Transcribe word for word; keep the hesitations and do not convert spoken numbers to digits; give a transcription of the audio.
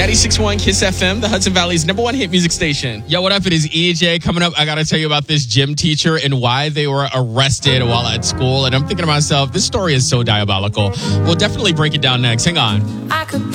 ninety-six point one Kiss F M, the Hudson Valley's number one hit music station. Yo, what up? It is E J. Coming up, I got to tell you about this gym teacher and why they were arrested while at school. And I'm thinking to myself, this story is so diabolical. We'll definitely break it down next. Hang on. I could